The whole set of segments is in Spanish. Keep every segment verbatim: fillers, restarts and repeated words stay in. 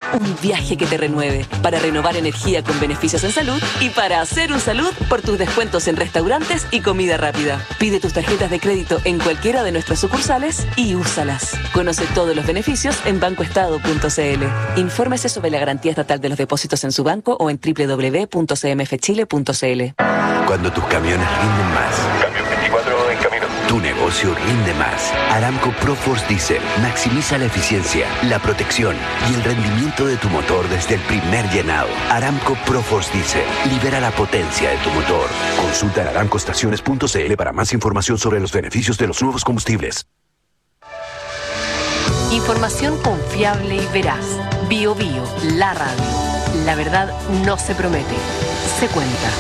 Un viaje que te renueve, para renovar energía con beneficios en salud y para hacer un salud por tus descuentos en restaurantes y comida rápida. Pide tus tarjetas de crédito en cualquiera de nuestras sucursales y úsalas. Conoce todos los beneficios en bancoestado punto c l. Infórmese sobre la garantía estatal de los depósitos en su banco o en doble u doble u doble u punto c m f chile punto c l. Cuando tus camiones rinden más. Camión veinticuatro en camino. Tu negocio rinde más. Aramco ProForce Diesel maximiza la eficiencia, la protección y el rendimiento de tu motor desde el primer llenado. Aramco ProForce Diesel libera la potencia de tu motor. Consulta en aramco estaciones punto c l para más información sobre los beneficios de los nuevos combustibles. Información confiable y veraz. Bio Bio, la radio. La verdad no se promete, se cuenta.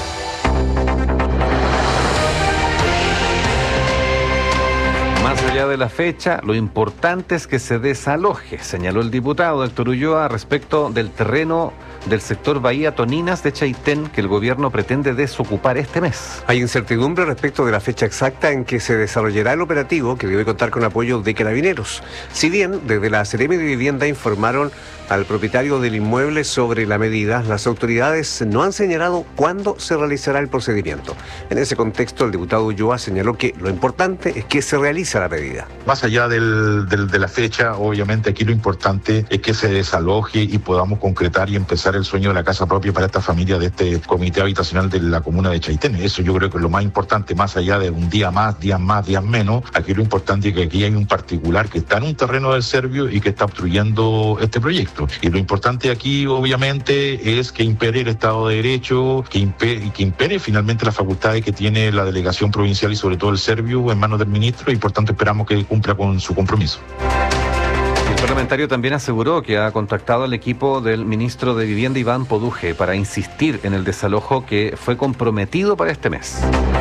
Más allá de la fecha, lo importante es que se desaloje, señaló el diputado Héctor Ulloa respecto del terreno del sector Bahía Toninas de Chaitén que el gobierno pretende desocupar este mes. Hay incertidumbre respecto de la fecha exacta en que se desarrollará el operativo, que debe contar con apoyo de Carabineros. Si bien desde la Seremi de Vivienda informaron al propietario del inmueble sobre la medida, las autoridades no han señalado cuándo se realizará el procedimiento. En ese contexto, el diputado Ulloa señaló que lo importante es que se realiza la medida. Más allá del, del, de la fecha, obviamente aquí lo importante es que se desaloje y podamos concretar y empezar el sueño de la casa propia para esta familia de este comité habitacional de la comuna de Chaitén. Eso yo creo que es lo más importante, más allá de un día más, días más, días menos. Aquí lo importante es que aquí hay un particular que está en un terreno del Servio y que está obstruyendo este proyecto. Y lo importante aquí, obviamente, es que impere el Estado de Derecho, que impere, que impere finalmente las facultades que tiene la delegación provincial y sobre todo el Servio en manos del ministro, y por tanto esperamos que cumpla con su compromiso. El parlamentario también aseguró que ha contactado al equipo del ministro de Vivienda, Iván Poduje, para insistir en el desalojo que fue comprometido para este mes.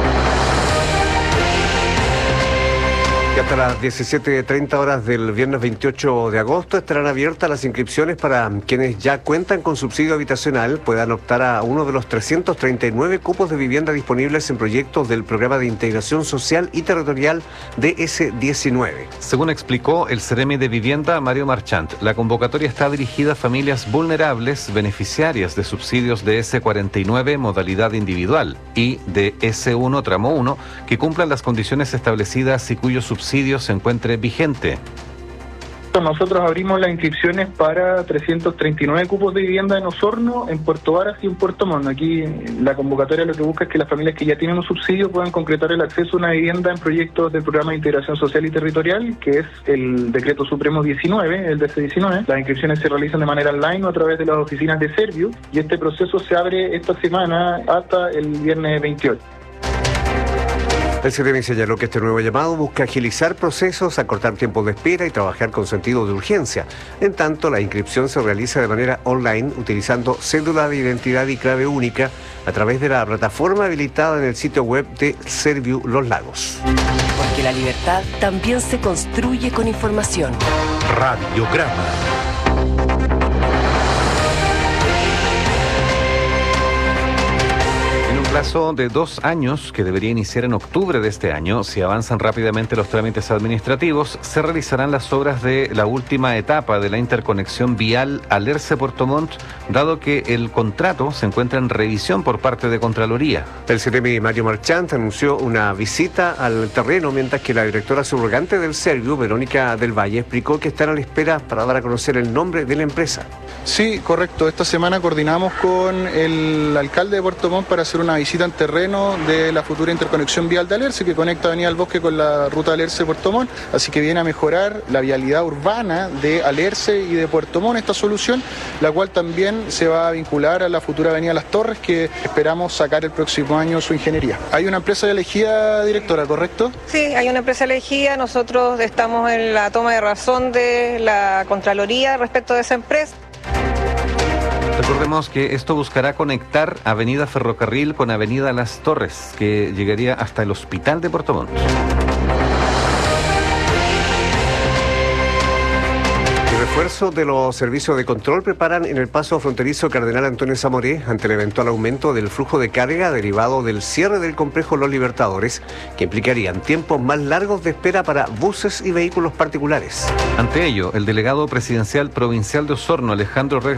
Hasta las diecisiete treinta horas del viernes veintiocho de agosto estarán abiertas las inscripciones para quienes ya cuentan con subsidio habitacional, puedan optar a uno de los trescientos treinta y nueve cupos de vivienda disponibles en proyectos del Programa de Integración Social y Territorial D S diecinueve. Según explicó el Seremi de Vivienda, Mario Marchant, la convocatoria está dirigida a familias vulnerables, beneficiarias de subsidios de ese cuarenta y nueve modalidad individual y de ese uno tramo uno, que cumplan las condiciones establecidas y cuyo subsidio se encuentre vigente. Nosotros abrimos las inscripciones para trescientos treinta y nueve cupos de vivienda en Osorno, en Puerto Varas y en Puerto Montt. Aquí la convocatoria lo que busca es que las familias que ya tienen un subsidio puedan concretar el acceso a una vivienda en proyectos del Programa de Integración Social y Territorial, que es el Decreto Supremo diecinueve, el D S diecinueve. Las inscripciones se realizan de manera online o a través de las oficinas de Servio, y este proceso se abre esta semana hasta el viernes veintiocho. El Seremi señaló que este nuevo llamado busca agilizar procesos, acortar tiempos de espera y trabajar con sentido de urgencia. En tanto, la inscripción se realiza de manera online utilizando cédula de identidad y clave única a través de la plataforma habilitada en el sitio web de Serviu Los Lagos. Porque la libertad también se construye con información. Radiograma. Plazo de dos años, que debería iniciar en octubre de este año, si avanzan rápidamente los trámites administrativos, se realizarán las obras de la última etapa de la interconexión vial Alerce-Puerto Montt, dado que el contrato se encuentra en revisión por parte de Contraloría. El Seremi Mario Marchant anunció una visita al terreno, mientras que la directora subrogante del Serviu, Verónica del Valle, explicó que están a la espera para dar a conocer el nombre de la empresa. Sí, correcto. Esta semana coordinamos con el alcalde de Puerto Montt para hacer una visita en terreno de la futura interconexión vial de Alerce, que conecta Avenida del Bosque con la ruta Alerce-Puerto Montt, así que viene a mejorar la vialidad urbana de Alerce y de Puerto Montt esta solución, la cual también se va a vincular a la futura Avenida Las Torres, que esperamos sacar el próximo año su ingeniería. Hay una empresa elegida, directora, ¿correcto? Sí, hay una empresa elegida, nosotros estamos en la toma de razón de la Contraloría respecto de esa empresa. Recordemos que esto buscará conectar Avenida Ferrocarril con Avenida Las Torres, que llegaría hasta el Hospital de Puerto Montt. El refuerzo de los servicios de control preparan en el paso fronterizo Cardenal Antonio Zamoré ante el eventual aumento del flujo de carga derivado del cierre del complejo Los Libertadores, que implicarían tiempos más largos de espera para buses y vehículos particulares. Ante ello, el delegado presidencial provincial de Osorno, Alejandro Reyes